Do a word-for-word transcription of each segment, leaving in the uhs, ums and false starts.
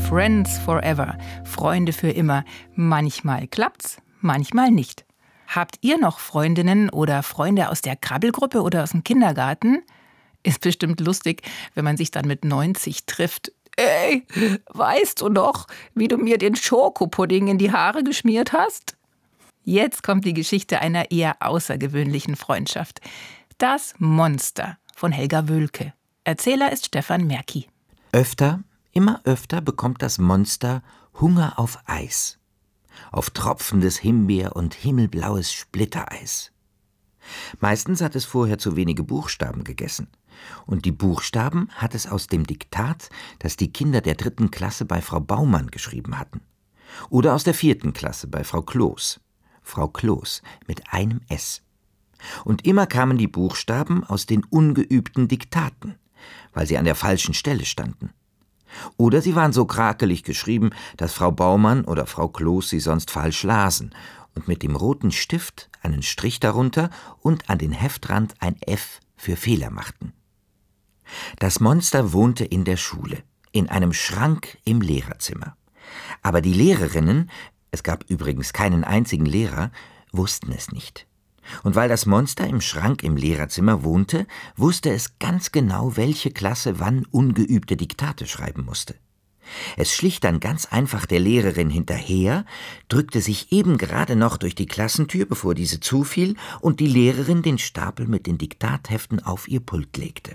Friends forever. Freunde für immer. Manchmal klappt's, manchmal nicht. Habt ihr noch Freundinnen oder Freunde aus der Krabbelgruppe oder aus dem Kindergarten? Ist bestimmt lustig, wenn man sich dann mit neunzig trifft. Ey, weißt du noch, wie du mir den Schokopudding in die Haare geschmiert hast? Jetzt kommt die Geschichte einer eher außergewöhnlichen Freundschaft. Das Monster von Helga Wölke. Erzähler ist Stefan Merki. Öfter, immer öfter bekommt das Monster Hunger auf Eis. Auf tropfendes Himbeer- und himmelblaues Splittereis. Meistens hat es vorher zu wenige Buchstaben gegessen. Und die Buchstaben hat es aus dem Diktat, das die Kinder der dritten Klasse bei Frau Baumann geschrieben hatten. Oder aus der vierten Klasse bei Frau Kloß. Frau Kloß mit einem S. Und immer kamen die Buchstaben aus den ungeübten Diktaten, weil sie an der falschen Stelle standen. Oder sie waren so krakelig geschrieben, dass Frau Baumann oder Frau Kloß sie sonst falsch lasen und mit dem roten Stift einen Strich darunter und an den Heftrand ein F für Fehler machten. Das Monster wohnte in der Schule, in einem Schrank im Lehrerzimmer. Aber die Lehrerinnen, es gab übrigens keinen einzigen Lehrer, wussten es nicht. Und weil das Monster im Schrank im Lehrerzimmer wohnte, wusste es ganz genau, welche Klasse wann ungeübte Diktate schreiben musste. Es schlich dann ganz einfach der Lehrerin hinterher, drückte sich eben gerade noch durch die Klassentür, bevor diese zufiel, und die Lehrerin den Stapel mit den Diktatheften auf ihr Pult legte.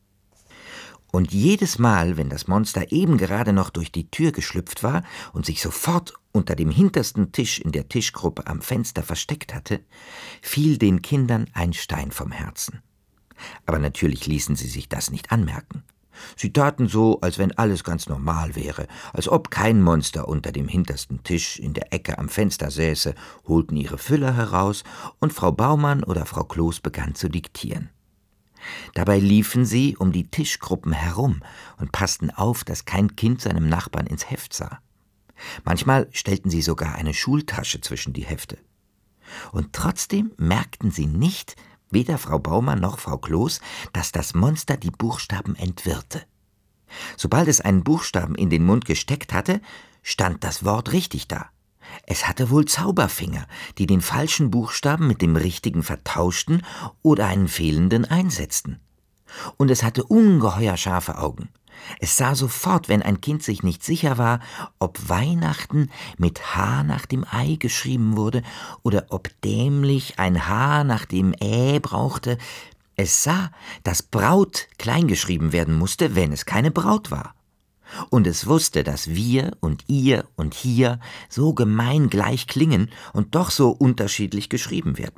Und jedes Mal, wenn das Monster eben gerade noch durch die Tür geschlüpft war und sich sofort unter dem hintersten Tisch in der Tischgruppe am Fenster versteckt hatte, fiel den Kindern ein Stein vom Herzen. Aber natürlich ließen sie sich das nicht anmerken. Sie taten so, als wenn alles ganz normal wäre, als ob kein Monster unter dem hintersten Tisch in der Ecke am Fenster säße, holten ihre Füller heraus und Frau Baumann oder Frau Kloß begann zu diktieren. Dabei liefen sie um die Tischgruppen herum und passten auf, dass kein Kind seinem Nachbarn ins Heft sah. Manchmal stellten sie sogar eine Schultasche zwischen die Hefte. Und trotzdem merkten sie nicht, weder Frau Baumann noch Frau Kloß, dass das Monster die Buchstaben entwirrte. Sobald es einen Buchstaben in den Mund gesteckt hatte, stand das Wort richtig da. Es hatte wohl Zauberfinger, die den falschen Buchstaben mit dem richtigen vertauschten oder einen fehlenden einsetzten. Und es hatte ungeheuer scharfe Augen. Es sah sofort, wenn ein Kind sich nicht sicher war, ob Weihnachten mit H nach dem Ei geschrieben wurde oder ob dämlich ein H nach dem Ä brauchte. Es sah, dass Braut kleingeschrieben werden musste, wenn es keine Braut war. Und es wusste, dass wir und ihr und hier so gemein gleich klingen und doch so unterschiedlich geschrieben werden.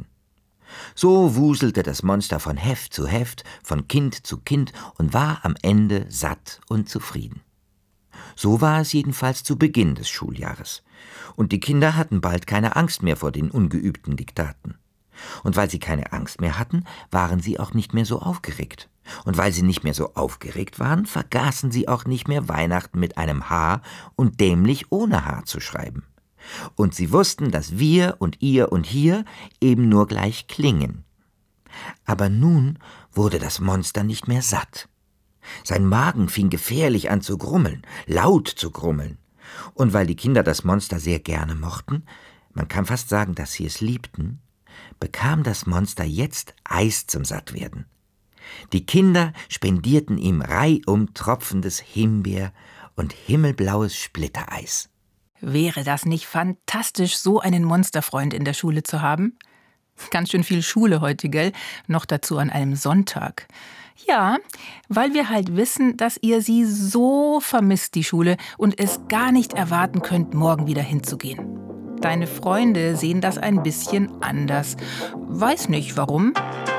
So wuselte das Monster von Heft zu Heft, von Kind zu Kind und war am Ende satt und zufrieden. So war es jedenfalls zu Beginn des Schuljahres. Und die Kinder hatten bald keine Angst mehr vor den ungeübten Diktaten. Und weil sie keine Angst mehr hatten, waren sie auch nicht mehr so aufgeregt. Und weil sie nicht mehr so aufgeregt waren, vergaßen sie auch nicht mehr, Weihnachten mit einem H und dämlich ohne H zu schreiben. Und sie wussten, dass wir und ihr und hier eben nur gleich klingen. Aber nun wurde das Monster nicht mehr satt. Sein Magen fing gefährlich an zu grummeln, laut zu grummeln. Und weil die Kinder das Monster sehr gerne mochten, man kann fast sagen, dass sie es liebten, bekam das Monster jetzt Eis zum Sattwerden. Die Kinder spendierten ihm reihum tropfendes Himbeer- und himmelblaues Splittereis. Wäre das nicht fantastisch, so einen Monsterfreund in der Schule zu haben? Ganz schön viel Schule heute, gell? Noch dazu an einem Sonntag. Ja, weil wir halt wissen, dass ihr sie so vermisst, die Schule, und es gar nicht erwarten könnt, morgen wieder hinzugehen. Deine Freunde sehen das ein bisschen anders. Weiß nicht, warum.